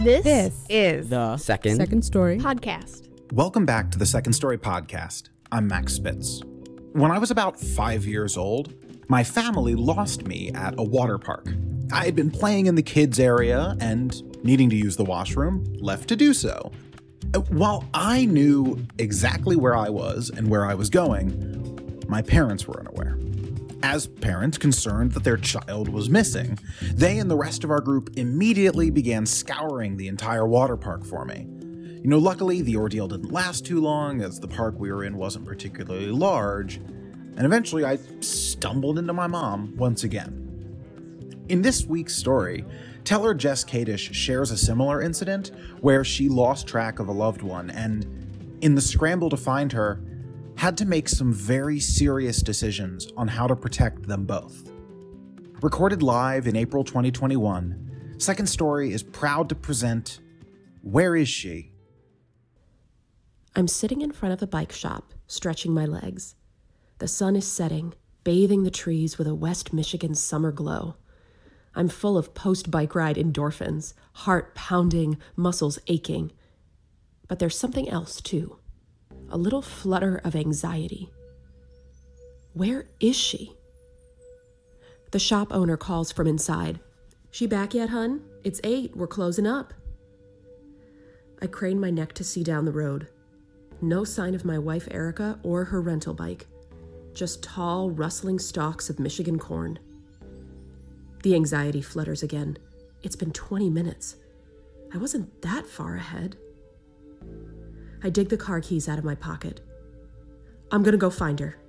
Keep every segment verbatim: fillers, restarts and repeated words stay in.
This, This is The Second. Second Story podcast. Welcome back to the Second Story podcast. I'm Max Spitz. When I was about five years old, my family lost me at a water park. I had been playing in the kids area and, needing to use the washroom, left to do so. While I knew exactly where I was and where I was going, my parents were unaware. As parents concerned that their child was missing, they and the rest of our group immediately began scouring the entire water park for me. You know, luckily the ordeal didn't last too long, as the park we were in wasn't particularly large, and eventually I stumbled into my mom once again. In this week's story, teller Jess Kadish shares a similar incident where she lost track of a loved one and, in the scramble to find her, had to make some very serious decisions on how to protect them both. Recorded live in April twenty twenty-one, Second Story is proud to present Where Is She? I'm sitting in front of a bike shop, stretching my legs. The sun is setting, bathing the trees with a West Michigan summer glow. I'm full of post-bike ride endorphins, heart pounding, muscles aching. But there's something else, too. A little flutter of anxiety. Where is she? The shop owner calls from inside. She back yet, hun? It's eight. We're closing up. I crane my neck to see down the road. No sign of my wife Erica or her rental bike. Just tall, rustling stalks of Michigan corn. The anxiety flutters again. It's been twenty minutes. I wasn't that far ahead. I dig the car keys out of my pocket. I'm gonna go find her.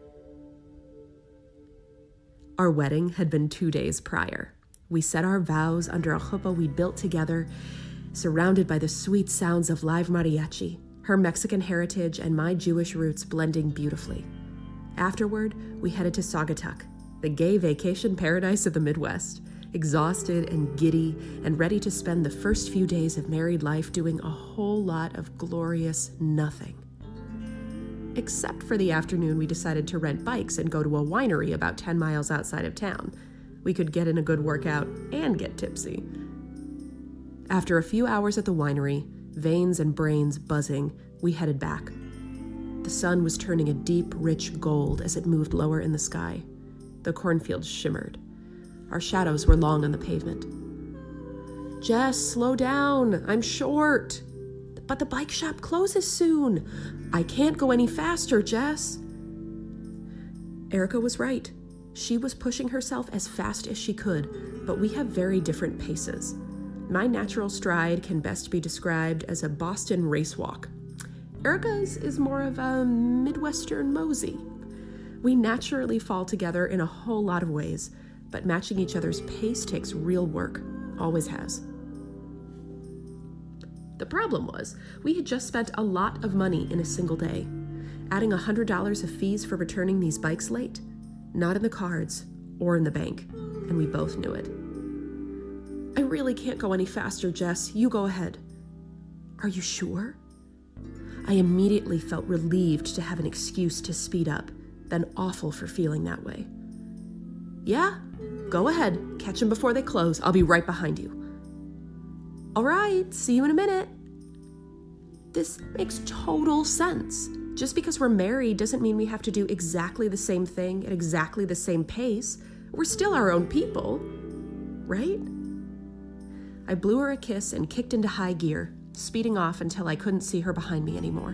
Our wedding had been two days prior. We said our vows under a chuppah we'd built together, surrounded by the sweet sounds of live mariachi, her Mexican heritage and my Jewish roots blending beautifully. Afterward, we headed to Saugatuck, the gay vacation paradise of the Midwest, exhausted and giddy and ready to spend the first few days of married life doing a whole lot of glorious nothing. Except for the afternoon we decided to rent bikes and go to a winery about ten miles outside of town. We could get in a good workout and get tipsy. After a few hours at the winery, veins and brains buzzing, we headed back. The sun was turning a deep, rich gold as it moved lower in the sky. The cornfields shimmered. Our shadows were long on the pavement. Jess, slow down. I'm short. But the bike shop closes soon. I can't go any faster, Jess. Erica was right. She was pushing herself as fast as she could, but we have very different paces. My natural stride can best be described as a Boston race walk. Erica's is more of a Midwestern mosey. We naturally fall together in a whole lot of ways, but matching each other's pace takes real work. Always has. The problem was, we had just spent a lot of money in a single day. Adding one hundred dollars of fees for returning these bikes late? Not in the cards or in the bank, and we both knew it. I really can't go any faster, Jess. You go ahead. Are you sure? I immediately felt relieved to have an excuse to speed up, then awful for feeling that way. Yeah, go ahead. Catch them before they close. I'll be right behind you. All right, see you in a minute. This makes total sense. Just because we're married doesn't mean we have to do exactly the same thing at exactly the same pace. We're still our own people, right? I blew her a kiss and kicked into high gear, speeding off until I couldn't see her behind me anymore.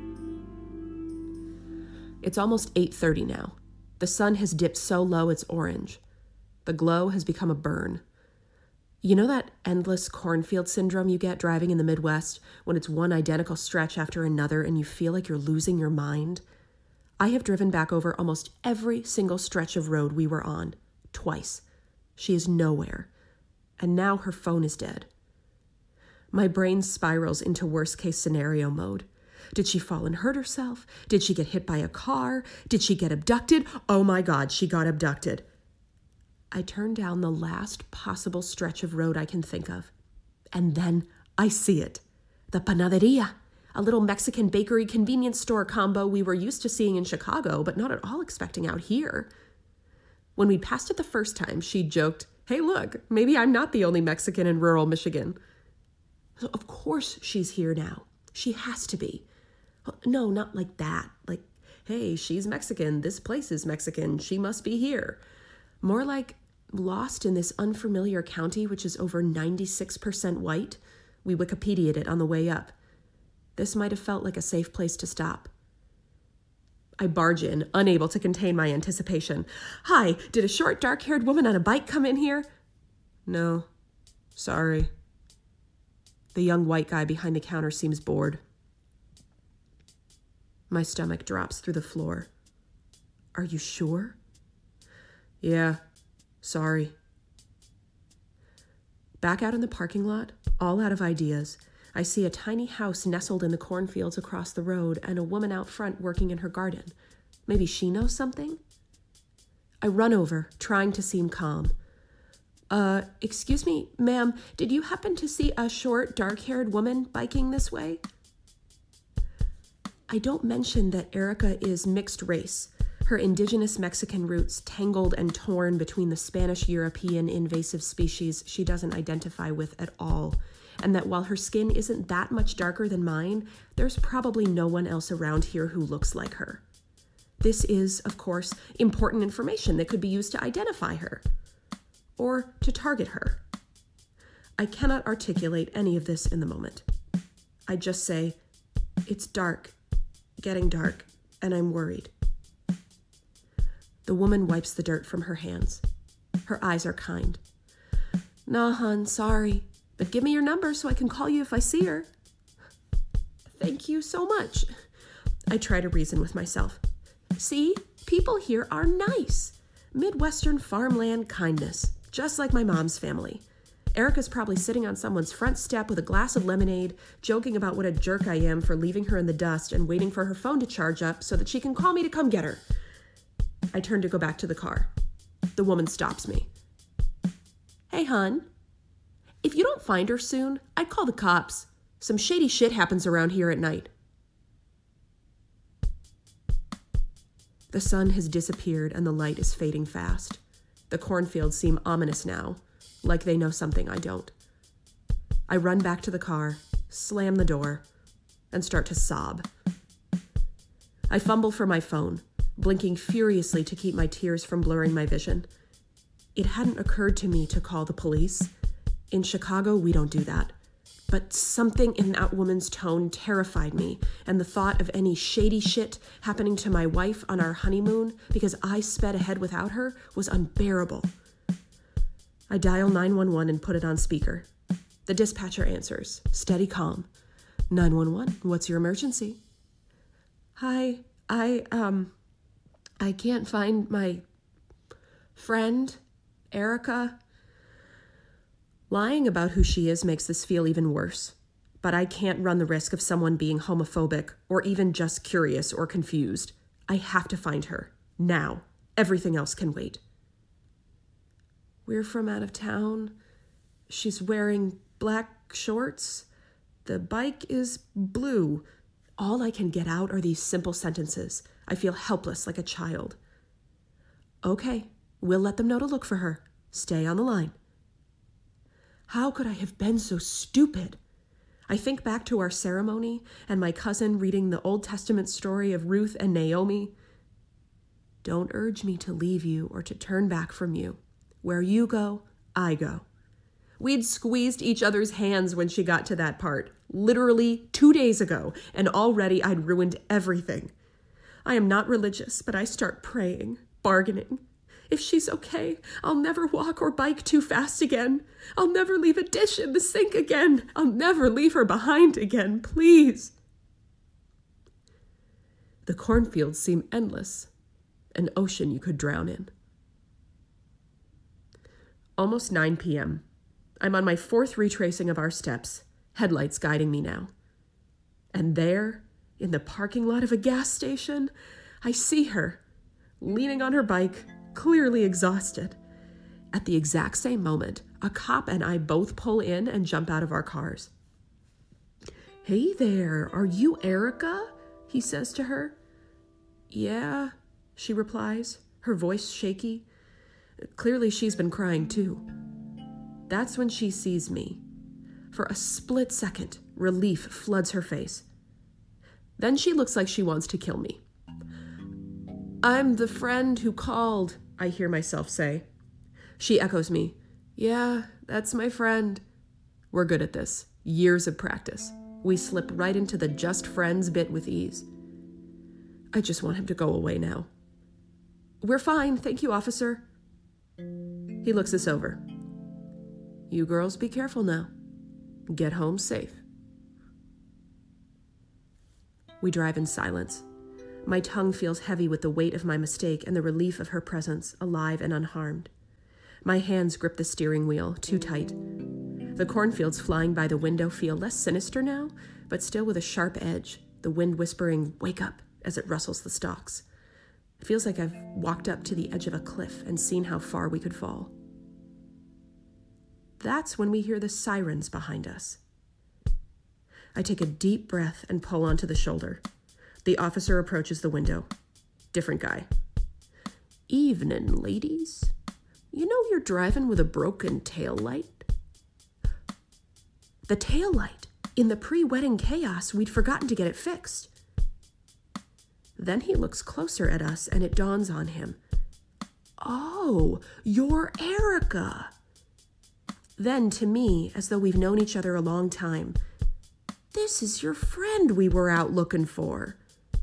It's almost eight thirty now. The sun has dipped so low it's orange. The glow has become a burn. You know that endless cornfield syndrome you get driving in the Midwest when it's one identical stretch after another and you feel like you're losing your mind? I have driven back over almost every single stretch of road we were on, twice. She is nowhere. And now her phone is dead. My brain spirals into worst-case scenario mode. Did she fall and hurt herself? Did she get hit by a car? Did she get abducted? Oh my God, she got abducted. I turn down the last possible stretch of road I can think of. And then I see it. The Panaderia, a little Mexican bakery convenience store combo we were used to seeing in Chicago, but not at all expecting out here. When we passed it the first time, she joked, "Hey, look, maybe I'm not the only Mexican in rural Michigan." Of course she's here now. She has to be. No, not like that. Like, hey, she's Mexican. This place is Mexican. She must be here. More like lost in this unfamiliar county, which is over ninety-six percent white. We Wikipedia'd it on the way up. This might have felt like a safe place to stop. I barge in, unable to contain my anticipation. Hi, did a short, dark-haired woman on a bike come in here? No, sorry. The young white guy behind the counter seems bored. My stomach drops through the floor. Are you sure? Yeah, sorry. Back out in the parking lot, all out of ideas, I see a tiny house nestled in the cornfields across the road and a woman out front working in her garden. Maybe she knows something? I run over, trying to seem calm. Uh, excuse me, ma'am, did you happen to see a short, dark-haired woman biking this way? I don't mention that Erica is mixed race, her indigenous Mexican roots tangled and torn between the Spanish-European invasive species she doesn't identify with at all, and that while her skin isn't that much darker than mine, there's probably no one else around here who looks like her. This is, of course, important information that could be used to identify her, or to target her. I cannot articulate any of this in the moment. I just say, it's dark, getting dark, and I'm worried. The woman wipes the dirt from her hands. Her eyes are kind. Nah, hon, sorry, but give me your number so I can call you if I see her. Thank you so much. I try to reason with myself. See, people here are nice. Midwestern farmland kindness, just like my mom's family. Erica's probably sitting on someone's front step with a glass of lemonade, joking about what a jerk I am for leaving her in the dust and waiting for her phone to charge up so that she can call me to come get her. I turn to go back to the car. The woman stops me. Hey, hon. If you don't find her soon, I'd call the cops. Some shady shit happens around here at night. The sun has disappeared and the light is fading fast. The cornfields seem ominous now, like they know something I don't. I run back to the car, slam the door, and start to sob. I fumble for my phone, blinking furiously to keep my tears from blurring my vision. It hadn't occurred to me to call the police. In Chicago, we don't do that. But something in that woman's tone terrified me, and the thought of any shady shit happening to my wife on our honeymoon because I sped ahead without her was unbearable. I dial nine one one and put it on speaker. The dispatcher answers, steady calm. nine one one, what's your emergency? Hi, I, um, I can't find my friend, Erica. Lying about who she is makes this feel even worse, but I can't run the risk of someone being homophobic or even just curious or confused. I have to find her, now. Everything else can wait. We're from out of town. She's wearing black shorts. The bike is blue. All I can get out are these simple sentences. I feel helpless like a child. Okay, we'll let them know to look for her. Stay on the line. How could I have been so stupid? I think back to our ceremony and my cousin reading the Old Testament story of Ruth and Naomi. Don't urge me to leave you or to turn back from you. Where you go, I go. We'd squeezed each other's hands when she got to that part, literally two days ago, and already I'd ruined everything. I am not religious, but I start praying, bargaining. If she's okay, I'll never walk or bike too fast again. I'll never leave a dish in the sink again. I'll never leave her behind again, please. The cornfields seem endless, an ocean you could drown in. Almost nine p.m. I'm on my fourth retracing of our steps, headlights guiding me now. And there, in the parking lot of a gas station, I see her, leaning on her bike, clearly exhausted. At the exact same moment, a cop and I both pull in and jump out of our cars. Hey there, are you Erica? He says to her. Yeah, she replies, her voice shaky. Clearly she's been crying too. That's when she sees me. For a split second, relief floods her face. Then she looks like she wants to kill me. "I'm the friend who called," I hear myself say. She echoes me. "Yeah, that's my friend." We're good at this. Years of practice. We slip right into the just friends bit with ease. I just want him to go away now. "We're fine, thank you, officer." He looks us over. "You girls be careful now. Get home safe." We drive in silence. My tongue feels heavy with the weight of my mistake and the relief of her presence, alive and unharmed. My hands grip the steering wheel, too tight. The cornfields flying by the window feel less sinister now, but still with a sharp edge, the wind whispering, "Wake up," as it rustles the stalks. It feels like I've walked up to the edge of a cliff and seen how far we could fall. That's when we hear the sirens behind us. I take a deep breath and pull onto the shoulder. The officer approaches the window. Different guy. "Evening, ladies. You know you're driving with a broken tail light?" The tail light. In the pre-wedding chaos, we'd forgotten to get it fixed. Then he looks closer at us and it dawns on him. "Oh, you're Erica." Then to me, as though we've known each other a long time, "This is your friend we were out looking for."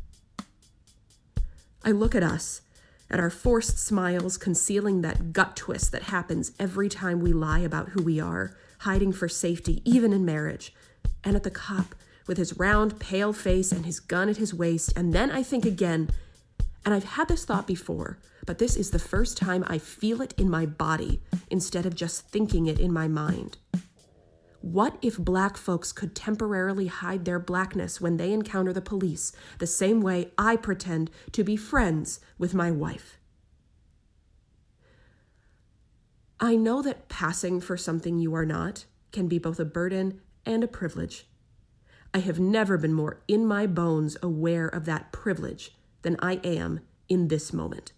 I look at us, at our forced smiles concealing that gut twist that happens every time we lie about who we are, hiding for safety, even in marriage, and at the cop with his round, pale face and his gun at his waist, and then I think again, and I've had this thought before, but this is the first time I feel it in my body instead of just thinking it in my mind. What if black folks could temporarily hide their blackness when they encounter the police, the same way I pretend to be friends with my wife? I know that passing for something you are not can be both a burden and a privilege. I have never been more in my bones aware of that privilege than I am in this moment.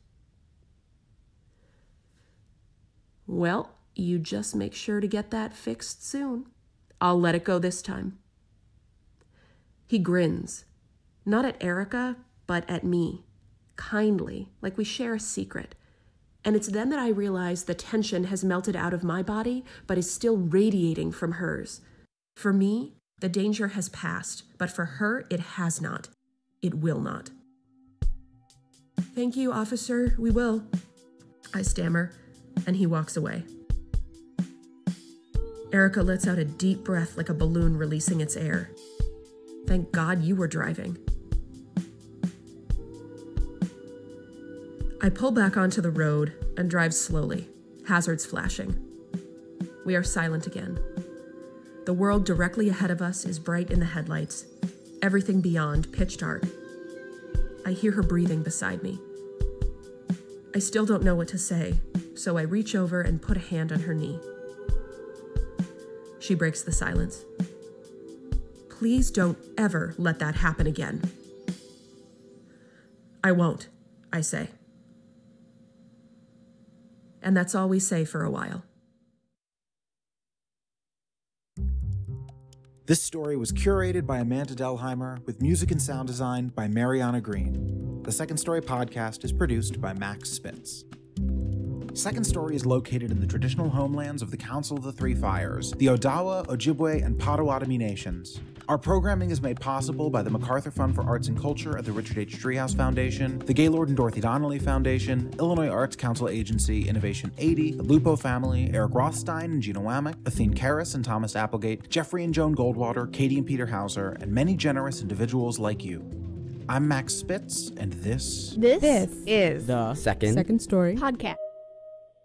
Well, you just make sure to get that fixed soon. I'll let it go this time. He grins, not at Erica, but at me, kindly, like we share a secret. And it's then that I realize the tension has melted out of my body, but is still radiating from hers. For me, the danger has passed, but for her, it has not. It will not. "Thank you, officer, we will," I stammer, and he walks away. Erica lets out a deep breath like a balloon releasing its air. "Thank God you were driving." I pull back onto the road and drive slowly, hazards flashing. We are silent again. The world directly ahead of us is bright in the headlights, everything beyond pitch dark. I hear her breathing beside me. I still don't know what to say, so I reach over and put a hand on her knee. She breaks the silence. "Please don't ever let that happen again." "I won't," I say. And that's all we say for a while. This story was curated by Amanda Delheimer with music and sound design by Mariana Green. The Second Story podcast is produced by Max Spitz. Second Story is located in the traditional homelands of the Council of the Three Fires, the Odawa, Ojibwe, and Potawatomi nations. Our programming is made possible by the MacArthur Fund for Arts and Culture at the Richard H. Driehaus Foundation, the Gaylord and Dorothy Donnelly Foundation, Illinois Arts Council Agency, Innovation eighty, the Lupo family, Eric Rothstein and Gina Wamick, Athene Karras and Thomas Applegate, Jeffrey and Joan Goldwater, Katie and Peter Hauser, and many generous individuals like you. I'm Max Spitz, and this... This, This is the Second, Second Story podcast.